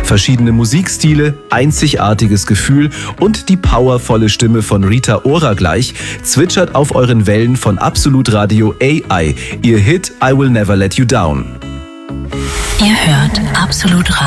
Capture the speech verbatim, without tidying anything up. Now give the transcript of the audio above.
Verschiedene Musikstile, einzigartiges Gefühl und die powervolle Stimme von Rita Ora gleich zwitschert auf euren Wellen von Absolut Radio A I, ihr Hit I Will Never Let You Down. Ihr hört Absolut Radio.